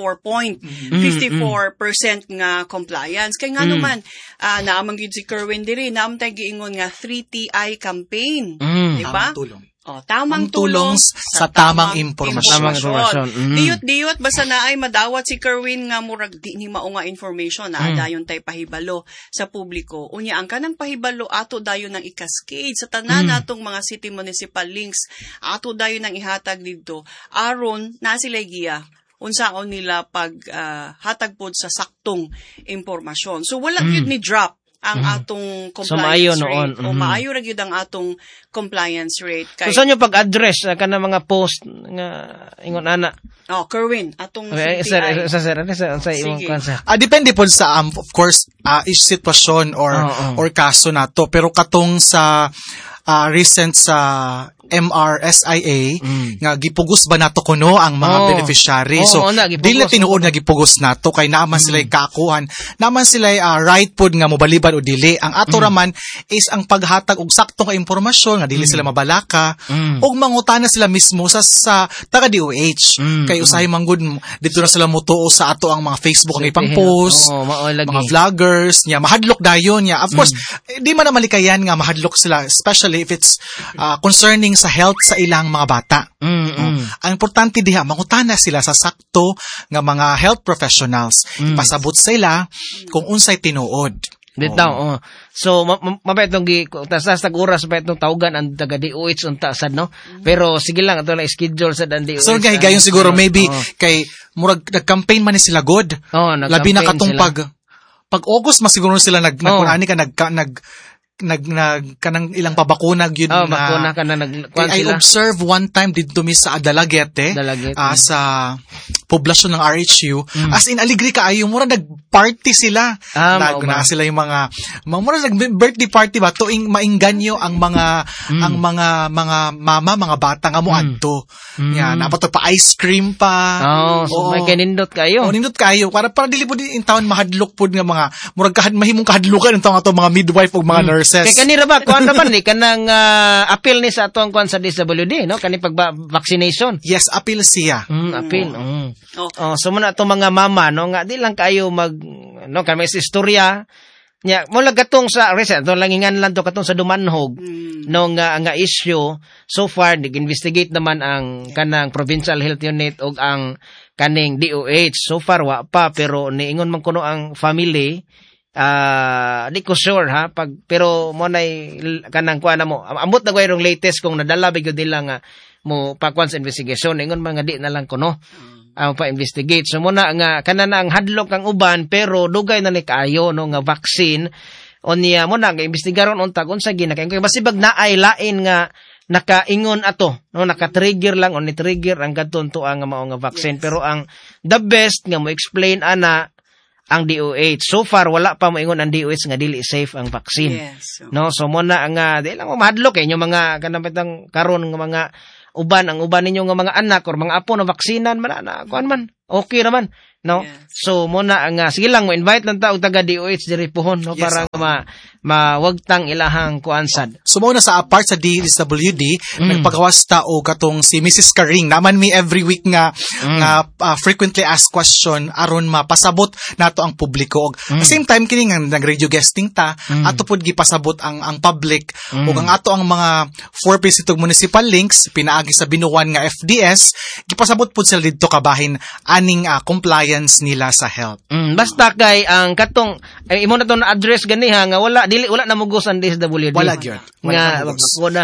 94.54% nga compliance. Kay nga naman, naamang gyud si Kerwin diri, naam tay giingon nga 3TI campaign. Diba? Tamang tulong sa tamang impormasyon. Tamang impormasyon. Diyot basta na ay madawat si Kerwin nga murag di ni mao nga information na dayon tay pahibalo sa publiko. Unya ang kanang pahibalo ato dayon nang i-cascade sa tanan natong mga city municipal links. Ato dayon nang ihatag didto aron na sila giya unsaon nila pag hatag pod sa saktong impormasyon. So wala gyud ni drop ang atong compliance rate. O maayo ra gyud ang atong compliance rate. So saan yung pag-address kana mga post nga ingon ana? Kerwin, atong sir, sa imong kansa. Depende po sa of course each sitwasyon or kaso nato, pero katong sa recent sa MRSIA nga gipugos ba nato kuno ang mga beneficiary. So dili na tinuod nga gipugos nato kay naaman sila kaakuhan, naaman sila right pod nga mobaliban o dili. Ang ato raman is ang paghatag og sakto nga impormasyon nga dili sila mabalaka ug mangutana sila mismo sa taga DOH. Kay usahay manggod dito na sila mutuo sa ato ang mga Facebook nga ipang-post, mga vloggers nya mahadlok dayon nya. Of course, di man na malikayan nga mahadlok sila, especially if it's concerning sa health sa ilang mga bata. Ang importante diha, mangutana sila sa sakto nga mga health professionals. Ipasabot sila kung unsay tinuod. Dito, So, mabait nung tas oras pa itong tawagan ang taga-DOH unta sad, no? Pero sige lang, ito lang schedule sa DOH. So, gayon siguro, maybe, kay murag nag-campaign man ni sila god. Labi na katong pag August, mas siguro sila kanang ilang pabakuna gyud bakuna ka na I observe one time dito mi sa Dalagete. Sa poblasyon ng RHU, as in aligri kaayo mura nagparty sila. Na sila yung mga mura nag-birthday party ba tuing maingganyo ang mga mama, mga bata nga moadto. Napato pa ice cream pa. So may kanindot kayo. Nindot kayo para dili pud in town mahadlok pud nga mga murag mahimong kahadlukan intong ato mga midwife ug mga nurses. Kay kanira ba kuan naman ni kanang appeal ni sa atong kuan sa DSWD, no? Kani pag-vaccination. Yes, appeal siya. Appeal. So muna atong mga mama, no, nga di lang kayo no kami sa istorya nya mula gatong sa recent to langingan lang to katong sa Dumanhog no nga issue. So far nag-investigate naman ang kanang provincial health unit og ang kaning DOH. So far wa pa, pero niingon man kuno ang family. Di ko sure ha pero mo nay kanang kuan mo ambot na gayong latest kung nadala bigod nila nga mo pa kuan sa investigation ingon mga di na lang kuno pa investigate. So muna nga kanana ang hadlok ang uban pero dugay na ni kaayo no nga vaccine onya mo na nga investigaron unta unsa gina kay basibag naay lain nga nakaingon ato no naka-trigger lang o ni-trigger ang kadton to ang mao nga vaccine. Pero ang the best nga mo explain ana ang DOH. So far, wala pa moingon ang DOH nga dili safe ang vaccine. No, so muna nga di lang mahadlok inyo mga kanapitang karon nga mga ang uban ninyo nga mga anak or mga apo na vaksinan man na kuan man. Okay naman, no? So muna nga sige lang mo invite lang ta og taga DOH diri pohon no para mawagtang ilahang kuansad. So mo na sa apart sa DSWD nagpagawas ta og katong si Mrs. Karing naman mi every week nga frequently asked question aron mapasabot nato ang publiko. At the same time kini nga nag-radio guesting ta ato pud gipasabot ang public ug ang ato ang mga 4-piece itong municipal links pinaagi sa binuwan nga FDS gipasabot pud sila didto kabahin aning compliance nila sa health. Basta kay ang katong imo na to na address ganiha nga wala na mugos ang DSWD. Wala gyud. Nga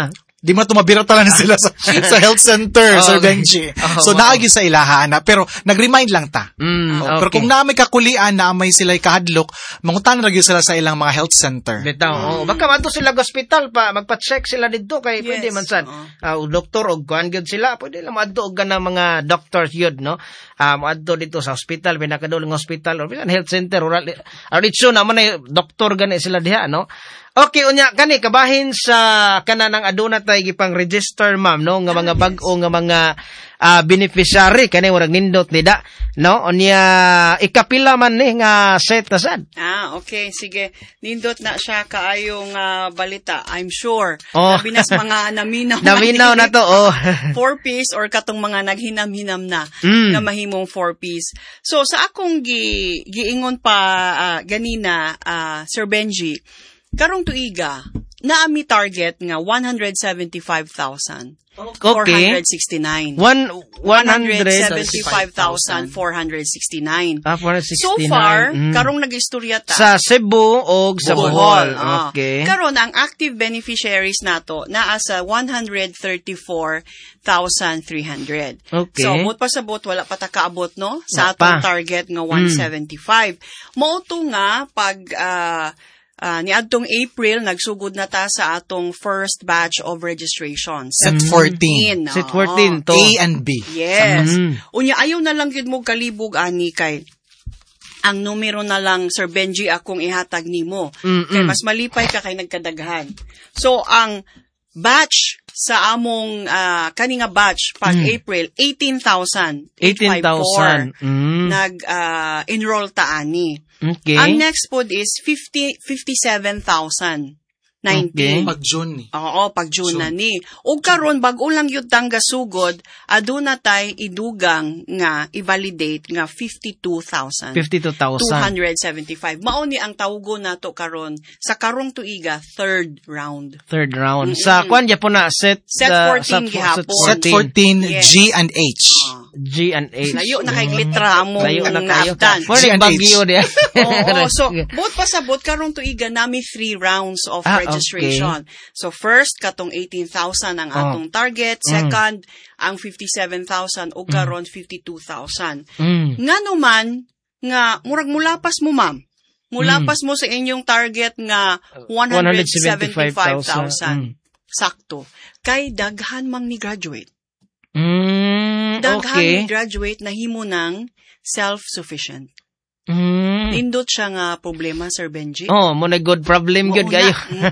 Di man tumabirata na sila sa health center, Sir Benji. So, naagi sa ilaha na. Pero, nag-remind lang ta. Okay. Pero kung naamay kakulian, naamay sila ikahadlok, mangutan na sila sa ilang mga health center. Bitaw. Baka man to sila hospital pa, magpa-check sila dito kay pwede man sad. Doktor og kuan gyud sila, pwede lang maadto og ganang mga doctors yun, no? Maadto dito sa hospital, pinakaduling hospital or health center or dito naman ay doktor gani sila diha, no? Okay, unya kani kabahin sa kanang aduna tay gipang register ma'am, no, nga mga bag-o nga mga beneficiary kani murag nindot nida, no? Unya ikapila man ni nga set na sad. Okay, sige. Nindot na siya kaayong balita. I'm sure. Binas mga naminaw. Naminaw na to, 4-piece or katong mga naghinam-hinam na na mahimong 4-piece. So sa akong giingon pa ganina, Sir Benji, karong tuiga, naami target nga 175,469. Okay. 175,469. 469. So far, karong nag-istorya ta sa Cebu o sa Bohol. Okay. Karon ang active beneficiaries nato naa sa 134,300. Okay. So, bot pa sa bot, wala pa ta kaabot, no? Sa atong target nga 175. Mao to nga pag niadtong April, nagsugod na ta sa atong first batch of registrations. Set 14. Set 14 to. A and B. Yes. Unya, ayaw na lang yun mo kalibog, ani, kay ang numero na lang, Sir Benji, akong ihatag nimo. Kay mas malipay ka kay nagkadaghan. So, ang batch sa among kaninga batch pag April 18,854 nag-enroll ta ani. Okay. Ang next pod is 57,019. Pag June ni. Oo, pag June na ni. Ug karon bag-o lang yun tangga sugod, aduna tay idugang nga i-validate nga 52,275. Mao ni ang tawgo nato karon sa karong tuiga third round. Sa kwan po na set 14 gihapon. Set 14 Yes. G and H. G and H. Layo na kay litra mo Layo na kayo. naabtan. Morning bagyo dia. Oo, so bot pa sa bot karong tuiga nami 3 rounds of registration. Okay. So first katong 18,000 ang atong target, second ang 57,000 ug karon 52,000. Ngano man nga murag mulapas mo ma'am. Mulapas mo sa inyong target nga 175,000. Sakto. Kay daghan mang ni graduate. Daghan ni graduate na himo ng self-sufficient. Nindot siya nga problema, Sir Benji. Mo na good problem gyud kayo.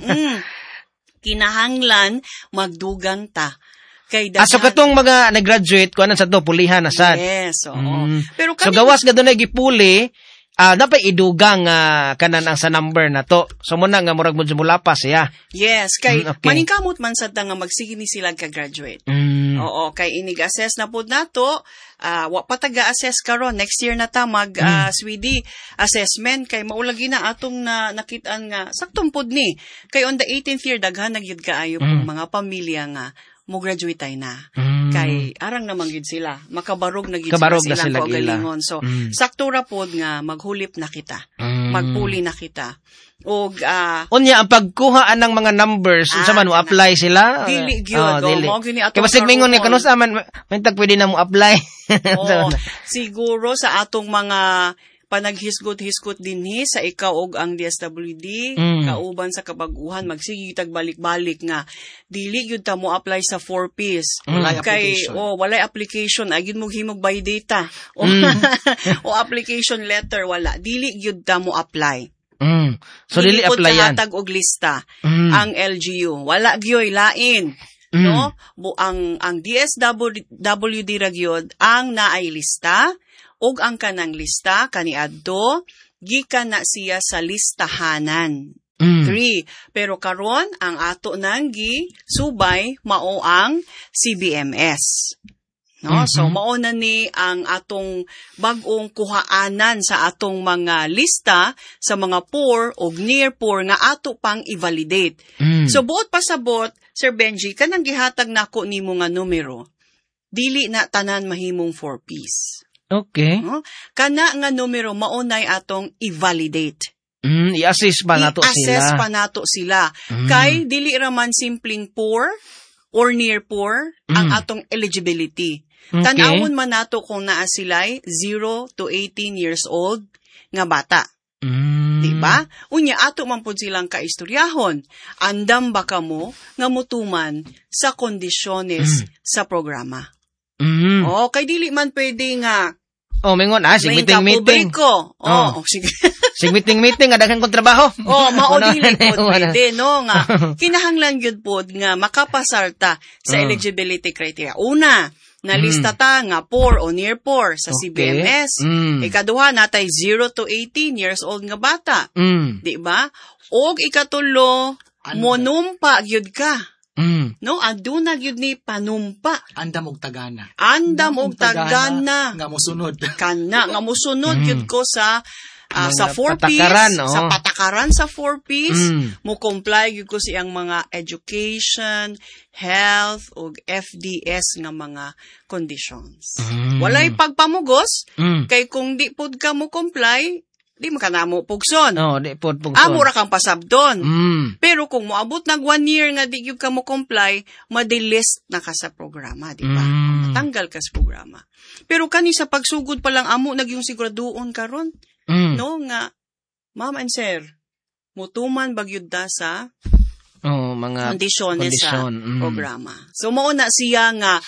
Kinahanglan magdugang ta. Kay So katong mga nag-graduate kuan sa to pulihan na sad. Yes, oo. Pero so gawas gadto na gipuli, dapat idugang kanan ang sa number na to. So mo na nga murag mo mulapas ya. Yes, kay maningkamot man sad nga magsige ni sila ka-graduate. Oo, kay inig-assess na pud nato, wa pa taga-assess karon next year na ta mag Swede assessment kay maulagi na atong nakitaan nga saktong pud ni. Kay on the 18th year daghan na gyud kaayo mga pamilya nga mo graduate tay na. Kay arang naman gyud sila. Makabarog na gyud sila kaugalingon. So sakto ra pod nga maghulip na kita. Magpuli na kita. Og unya ang pagkuha ng mga numbers unsa man mo apply sila? Dili gyud. Kay basig mingon ni kanusa man tag pwede na mo apply. Siguro sa atong mga panaghisgot-hisgot dinhi sa ikaw og ang DSWD kauban sa kabaguhan magsige tag balik-balik nga dili gyud ta mo apply sa 4-piece kay walay application agid mo himog by data o application letter wala dili gyud ta mo apply. So dili apply yan. Hatag og lista ang LGU wala gyoy lain. No, ang DSWD ra gyud ang naay lista og ang kanang lista kaniadto gikan na siya sa listahanan. 3. Pero karon ang ato nang subay mao ang CBMS. No, so mao na ni ang atong bag-ong kuhaanan sa atong mga lista sa mga poor og near poor nga ato pang i-validate. So buot pa sa bot, Sir Benji, kanang gihatag nako nimo nga numero, dili na tanan mahimong 4-piece. Okay. No? Kana nga numero maunay atong i-validate. I-assess pa nato sila. I-assess pa nato sila. Kay dili ra man simpleng poor or near poor ang atong eligibility. Okay. Tanawon man nato kung naa sila'y 0 to 18 years old nga bata. Diba? Unya, ato man po silang kaistoryahon. Andam ba kamo nga mutuman sa kondisyones sa programa? O, kay dili man pwede nga Mingon, sig lain meeting. kapubliko. Sige. Sig meeting, daghang kong trabaho. Maudili po pwede, no? Nga, kinahanglan yun po nga makapasarta sa eligibility criteria. Una, nalista ta nga poor o near poor sa CBMS. Ikaduha, natay 0 to 18 years old nga bata. Di ba? O ikatulo, monumpa gyud ka. No, aduna gyud ni panumpa. Andam og tagana. Andam og tagana. Nga mosunod. Kana nga mosunod gyud ko sa sa Mga 4Ps, patakaran, sa patakaran sa 4Ps, mo comply gyud ko siyang mga education, health ug FDS nga mga conditions. Walay pagpamugos kay kung di pud ka mo comply, di mo ka na mo pugson. Di po pugson. Mura kang pasabdon. Pero kung moabot nag 1 year nga di gyud ka mo comply, madelist na ka sa programa, di ba? Matanggal ka sa programa. Pero kani sa pagsugod pa lang amo nagyong siguraduon karon. No nga, ma'am and sir, mutuman bagyud da sa mga kondisyones sa programa. So mao na siya nga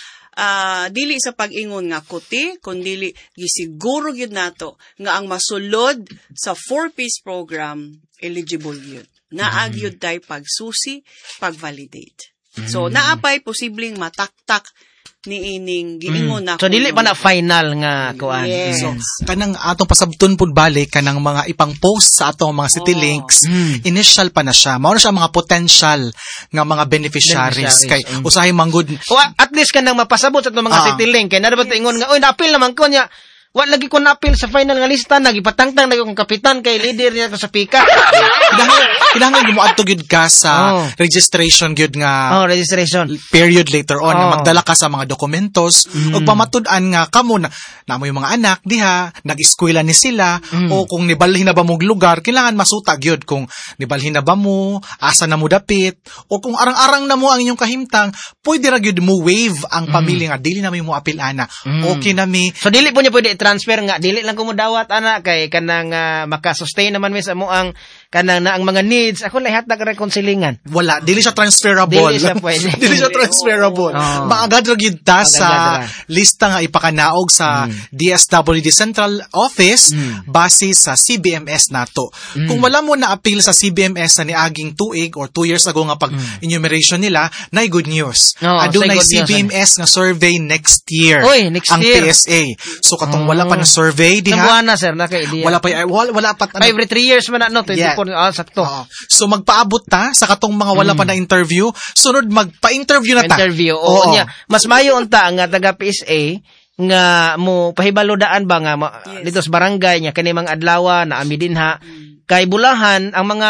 dili sa pag-ingon nga kuti, kundi gisiguro gyud nato nga ang masulod sa 4Ps program eligible gyud. Naagyud tay pagsusi, pag-validate. So naapay posibleng mataktak ni ining giingon na. So dili pa na final nga kuan. Yes. So, kanang atong pasabton pud balik kanang mga ipang post sa atong mga city links, initial pa na siya. Mao na siya mga potential nga mga beneficiaries kay usahay manggod. O at least kanang mapasabot sa itong mga city link kay nadapat ingon nga na-appeal naman ko niya. Wa lagi ko na-appeal sa final nga lista, nagipatangtang na akong kapitan kay leader niya ko sa pika. Kinahanglan mo adto gyud ka sa registration gyud nga registration period later on na magdala ka sa mga dokumentos ug pamatud-an nga kamo na mo yung mga anak diha nag-eskwela ni sila o kung nibalhin na ba mo lugar kailangan masuta gyud kung nibalhin na ba mo asa na mo dapit o kung arang-arang na mo ang inyong kahimtang pwede ra gyud mo waive ang pamilya nga dili na mo apil ana okay na mi. So dili po niya pwede transfer nga dili lang ko mo dawat ana kay kanang maka-sustain naman mi sa mo ang kanang na ang mga needs ako lahat nag-reconcilingan. Wala, dili siya transferable. Dili siya pwede. Dili siya transferable. Maagad ra gyud ta sa lista nga ipakanaog sa DSWD Central Office base sa CBMS nato. Kung wala mo na appeal sa CBMS sa niaging tuig or 2 years ago nga pag enumeration nila, nay good news. Adunay CBMS nga survey next year. Oy, next ang year. PSA. So katong wala pa na survey diha. Nabuana sir na kay idea. Wala pa every 3 years man no 24 sakto. So magpaabot ta sa katong mga wala pa na interview, sunod magpa-interview na ta. Interview. Oo niya. Mas mayo unta nga taga PSA nga mo pahibalo-daan ba nga dito sa barangay niya kani mga adlaw na ami dinha kay bulahan ang mga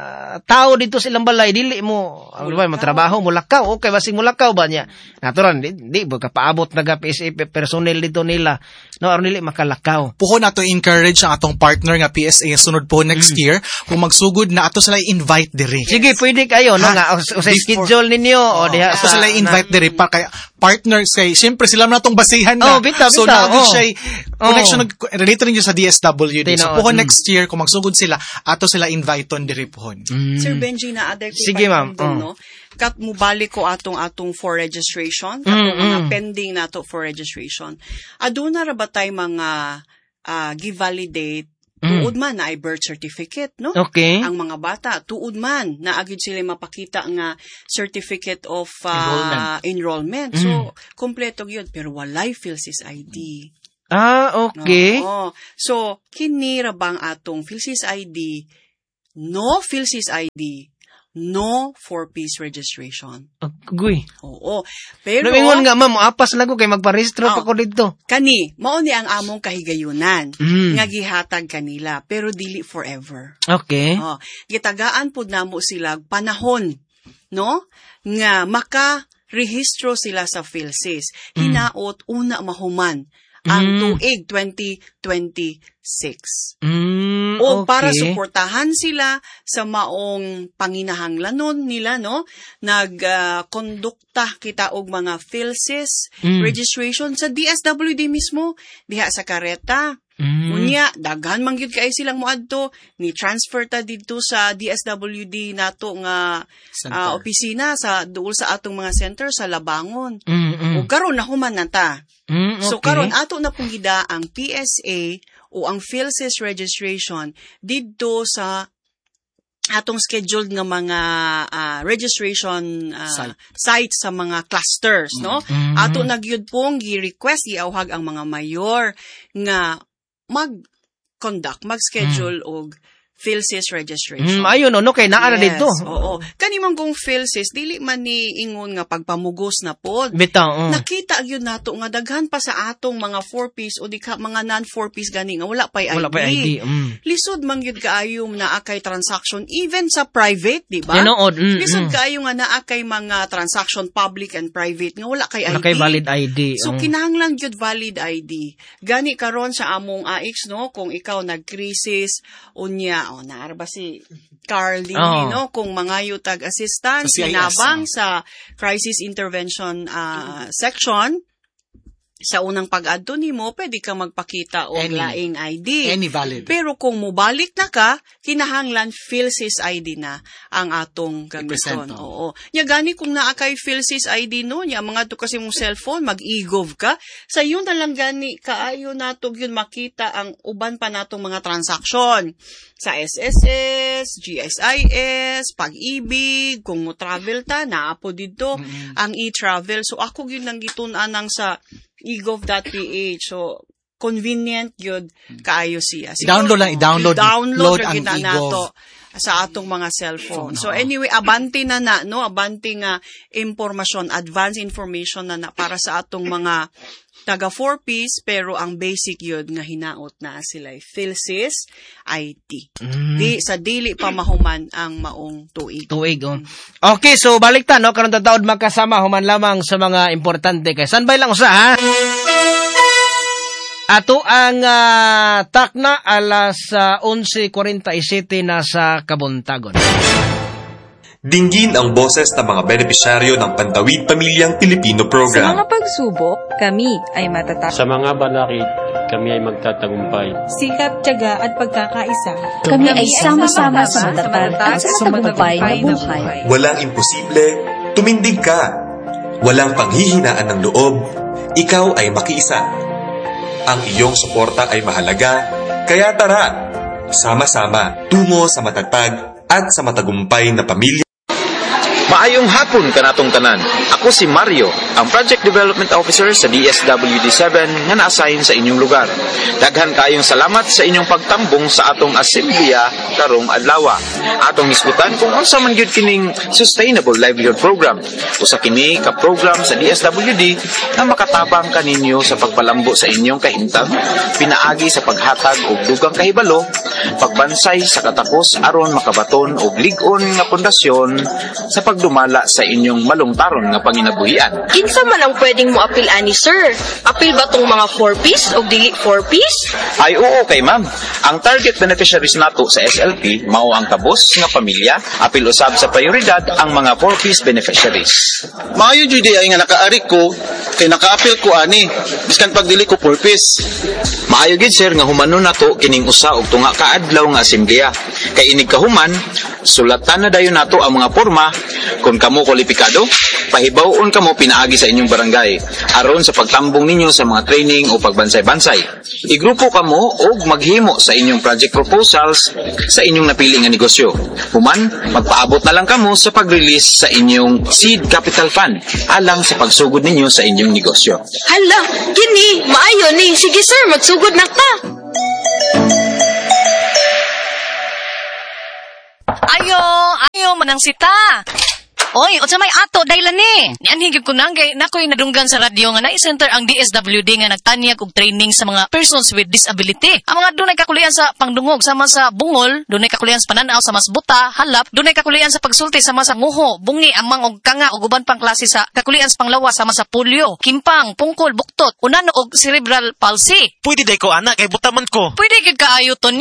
tao dito sa ilang balay dili mo trabaho mulakaw okay basing mulakaw ba niya natural di ba kapaabot naga PSA personnel dito nila no aron dili makalakaw puho nato encourage ang atong partner nga PSA sunod po next year kung magsugod na ato sila invite diri sige pwede kayo no nga usay schedule ninyo o diha ato sila invite diri para kay partners kay syempre sila natong basihan na so naagid siya connection related niyo sa DSWD so puho next year kung magsugod sila ato sila invite-on diri pohon. Sir Benji na other sige ma'am no kat mubalik ko atong for registration katong mga pending nato for registration aduna ra ba tay mga gi-validate tuod man na ay birth certificate no okay ang mga bata tuod man na agid sila mapakita nga certificate of enrollment so kompleto gyud pero walay PhilSys ID. Okay. So, kini ra bang atong PhilSys ID, no PhilSys ID, no 4Ps registration. Agoy. Oo. Pero, namingon nga ma'am, apas lang ko kay magparehistro pa ko dito. Kani, mao ni ang among kahigayunan, nga gihatag kanila, pero dili forever. Okay. Gitagaan pud namo sila panahon, no? Nga maka-rehistro sila sa PhilSys. Hinaot, una mahuman ang tuig 2026. O para okay. suportahan sila sa maong panginahanglanon nila, no? Nagkondukta kita og mga PhilSys registration sa DSWD mismo, diha sa Kareta. Unya, daghan man gyud kay silang moadto, ni transfer ta didto sa DSWD nato nga opisina sa duol sa atong mga center sa Labangon. O karon nahuman na ta. Okay. So karon ato na pong gida ang PSA o ang PhilSys registration didto sa atong scheduled nga mga registration sites sa mga clusters, no? Ato nagyud pong gi-request giawhag ang mga mayor nga mag-schedule og PhilSys registration. Ayun, no, kay naa na dito. Oo. Kanimang kung PhilSys, dili man ni ingon nga pagpamugos na pod. Bitaw, Nakita yun nato nga daghan pa sa atong mga 4-piece o di ka mga non-4-piece gani nga wala pa'y ID. Wala pa ID. Lisod man gyud kaayo na akay transaction even sa private, di ba? Tinuod. Lisod kaayo nga naakay mga transaction public and private nga wala kay ID. Wala kay valid ID. So kinahanglan gyud valid ID. Gani karon sa among AIX, no, kung ikaw nag-crisis unya naara ba si Carl din, no, kung mangayo tag assistance sinabang sa crisis intervention section. Sa unang pag-adto nimo, pwede ka magpakita og laing ID. Any valid. Pero kung mobalik na ka, kinahanglan PhilSys ID na ang atong gamiton. Oo. Nya gani kung naa kay PhilSys ID no, nya mga to kasi mong cellphone, mag-e-gov ka. Sa yun na lang gani kaayo nato yun makita ang uban pa natong mga transaction sa SSS, GSIS, Pag-ibig, kung mo travel ta, naapo dito ang e-travel. So ako yun lang gitun-an nang sa egov.ph. So, convenient yun kaayo siya. I-download i-download ang kita nato sa atong mga cellphone. So, anyway, abanti na no? Abanti nga impormasyon, advanced information na para sa atong mga taga 4-piece, pero ang basic yun nga hinaot na sila PhilSys ID. Sa dili pa mahuman ang maong tuig. Okay, so balik ta, no? Karon taud magkasama human lamang sa mga importante kay standby lang usa, ha? Ato ang takna alas 11:47 na sa Kabuntagon. Dinggin ang boses ng mga benepisyaryo ng Pantawid Pamilyang Pilipino Sa Program. mga pagsubok, kami ay matatapos. Sa mga balakid, kami ay magtatagumpay. Sikap, tiyaga at pagkakaisa. Kami ay sama-sama sa matatag at sa matagumpay na buhay. Walang imposible, tumindig ka. Walang panghihinaan ng loob, ikaw ay makiisa. Ang iyong suporta ay mahalaga, kaya tara, sama-sama tungo sa matatag at sa matagumpay na pamilya. Maayong hapon kanatong tanan. Ako si Mario, ang Project Development Officer sa DSWD-7 nga na-assign sa inyong lugar. Daghan kaayong salamat sa inyong pagtambong sa atong assembleya karong adlaw. Atong hisgutan kung unsa man gyud kining Sustainable Livelihood Program. Usa kini ka program sa DSWD na makatabang kaninyo sa pagpalambo sa inyong kahimtang, pinaagi sa paghatag og dugang kahibalo, pagbansay sa katapos aron makabaton og lig-on nga pundasyon sa pagdumala sa inyong malungtaron nga panginabuhian. Kinsa man ang pwedeng mo apil ani, sir? Apil ba tong mga 4-piece o dili 4-piece? Ay oo kay ma'am. Ang target beneficiaries nato sa SLP mao ang kabos nga pamilya, apil usab sa prioridad ang mga 4-piece beneficiaries. Maayo jud ay nga nakaari ko kay naka-apil ko ani biskan pag dili ko 4-piece. Maayo gid sir nga humanon nato kining usa og tunga ka adlaw nga asembleya. Kay inig kahuman, sulatan na dayon nato ang mga porma. Kung kamo kwalipikado, pahibawon kamo pinaagi sa inyong barangay aron sa pagtambong ninyo sa mga training o pagbansay-bansay. Igrupo kamo og maghimo sa inyong project proposals sa inyong napili nga negosyo. Human, magpaabot na lang kamo sa pag-release sa inyong seed capital fund alang sa pagsugod ninyo sa inyong negosyo. Hala, gini, maayo ni. Sige sir, magsugod na ka. Ayo manang sita. Oy, unsa may ato daylan ni? Nianhigid ko nang kay nakoy nadunggan sa radyo nga na-center ang DSWD nga nagtanyag og training sa mga persons with disability. Ang mga dunay kakulian sa pangdungog sama sa bungol, dunay kakulian sa pananaw sa masbuta, halap, dunay kakulian sa pagsulti sama sa nguho, bungi, amang og kanga ug uban pang klase sa kakulian sa panglawas sama sa polio, kimpang, pungkol, buktot, unano og cerebral palsy. Pwede day ko ana kay butaman ko. Pwede gid kaayo to